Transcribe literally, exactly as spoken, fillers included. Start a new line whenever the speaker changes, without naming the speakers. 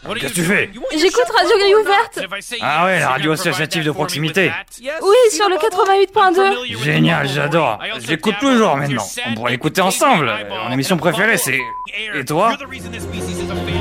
Qu'est-ce que tu fais?
J'écoute Radio Grille Ouverte.
Ah ouais, la radio associative de proximité.
Oui, sur le quatre-vingt-huit point deux.
Génial, j'adore. J'écoute toujours maintenant. On pourrait l'écouter ensemble. Mon émission préférée, c'est... Et toi?